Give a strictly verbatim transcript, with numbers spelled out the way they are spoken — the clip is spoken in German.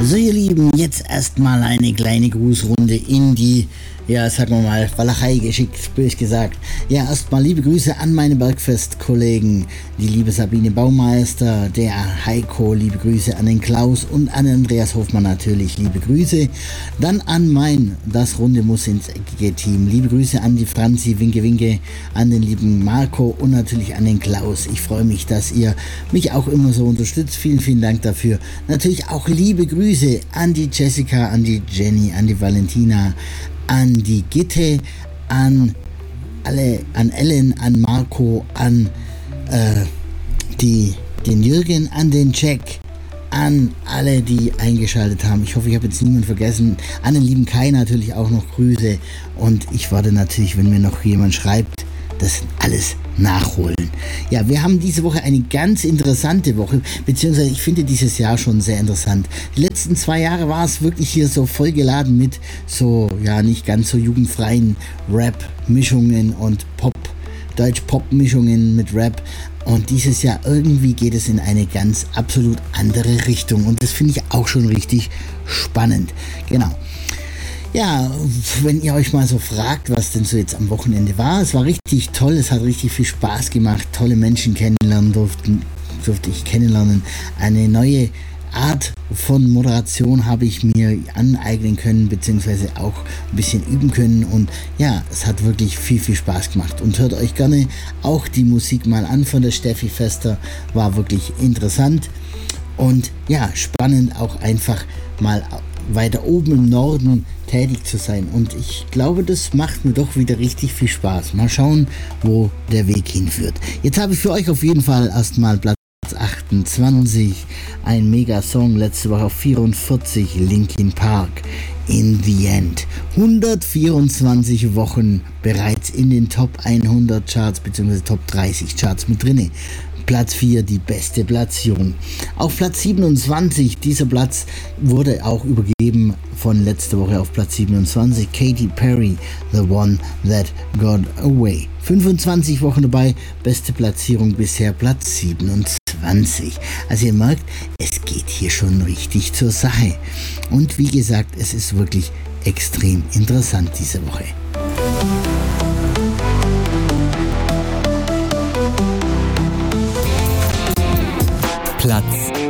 So ihr Lieben, jetzt erstmal eine kleine Grußrunde in die, ja sagen wir mal, Walachei geschickt, bös gesagt. Ja, erstmal liebe Grüße an meine Bergfest-Kollegen, die liebe Sabine Baumeister, der Heiko, liebe Grüße an den Klaus und an Andreas Hofmann natürlich, liebe Grüße. Dann an mein Das Runde muss ins eckige Team, liebe Grüße an die Franzi, Winke Winke, an den lieben Marco und natürlich an den Klaus. Ich freue mich, dass ihr mich auch immer so unterstützt. Vielen, vielen Dank dafür. Natürlich auch liebe Grüße an die Jessica, an die Jenny, an die Valentina, an die Gitte, an alle, an Ellen, an Marco, an äh, die, den Jürgen, an den Jack, an alle, die eingeschaltet haben. Ich hoffe, ich habe jetzt niemanden vergessen. An den lieben Kai natürlich auch noch Grüße. Und ich warte natürlich, wenn mir noch jemand schreibt, das alles nachholen. Ja, wir haben diese Woche eine ganz interessante Woche, beziehungsweise ich finde dieses Jahr schon sehr interessant. Die letzten zwei Jahre war es wirklich hier so voll geladen mit so, ja, nicht ganz so jugendfreien Rap-Mischungen und Pop, Deutsch-Pop-Mischungen mit Rap. Und dieses Jahr irgendwie geht es in eine ganz absolut andere Richtung. Und das finde ich auch schon richtig spannend. Genau. Ja, wenn ihr euch mal so fragt, was denn so jetzt am Wochenende war, es war richtig toll, es hat richtig viel Spaß gemacht, tolle Menschen kennenlernen durften, durfte ich kennenlernen. Eine neue Art von Moderation habe ich mir aneignen können, beziehungsweise auch ein bisschen üben können und ja, es hat wirklich viel, viel Spaß gemacht und hört euch gerne auch die Musik mal an von der Steffi Fester, war wirklich interessant und ja, spannend auch einfach mal weiter oben im Norden tätig zu sein und ich glaube, das macht mir doch wieder richtig viel Spaß. Mal schauen, wo der Weg hinführt. Jetzt habe ich für euch auf jeden Fall erstmal Platz achtundzwanzig, ein Mega-Song, letzte Woche auf vierundvierzig, Linkin Park, In the End. hundertvierundzwanzig Wochen bereits in den Top hundert Charts bzw. Top dreißig Charts mit drinne. Platz vier, die beste Platzierung. Auf Platz siebenundzwanzig, dieser Platz wurde auch übergeben von letzter Woche auf Platz siebenundzwanzig, Katy Perry, The One That Got Away. fünfundzwanzig Wochen dabei, beste Platzierung bisher Platz siebenundzwanzig. Also ihr merkt, es geht hier schon richtig zur Sache. Und wie gesagt, es ist wirklich extrem interessant diese Woche. Platz